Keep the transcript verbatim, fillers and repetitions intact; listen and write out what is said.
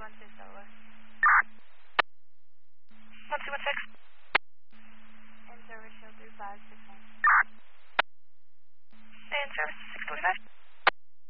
one two Solar. one two one six. In service show three five six one. In service six twenty-five.